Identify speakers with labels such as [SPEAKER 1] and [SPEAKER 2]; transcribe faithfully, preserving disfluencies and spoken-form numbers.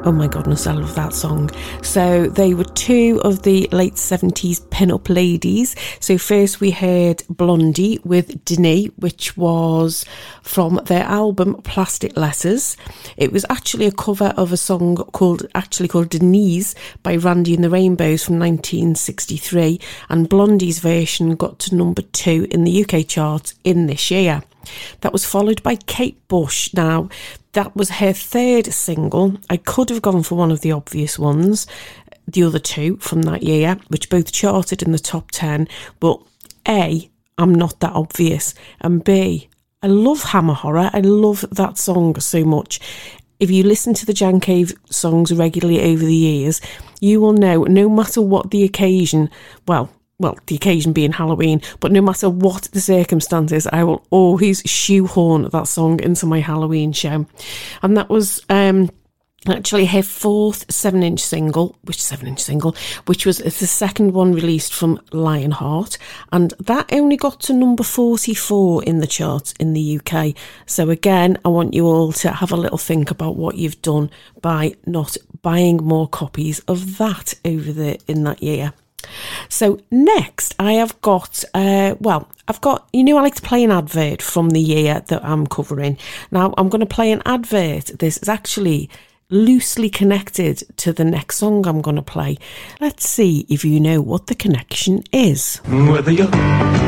[SPEAKER 1] Oh my goodness, I love that song. So they were two of the late seventies pin-up ladies. So first we heard Blondie with Denis, which was from their album Plastic Letters. It was actually a cover of a song called, actually called Denise by Randy and the Rainbows from nineteen sixty-three, and Blondie's version got to number two in the U K charts in this year. That was followed by Kate Bush. Now, that was her third single. I could have gone for one of the obvious ones, the other two from that year, which both charted in the top ten, but A, I'm not that obvious, and B, I love Hammer Horror. I love that song so much. If you listen to the Jan Cave songs regularly over the years, you will know, no matter what the occasion, well, well, the occasion being Halloween, but no matter what the circumstances, I will always shoehorn that song into my Halloween show. And that was um, actually her fourth seven-inch single, which seven-inch single, which was the second one released from Lionheart, and that only got to number forty-four in the charts in the U K. So again, I want you all to have a little think about what you've done by not buying more copies of that over the in that year. So next I have got, uh, well, I've got, you know, I like to play an advert from the year that I'm covering. Now I'm going to play an advert. This is actually loosely connected to the next song I'm going to play. Let's see if you know what the connection is.
[SPEAKER 2] Whether you're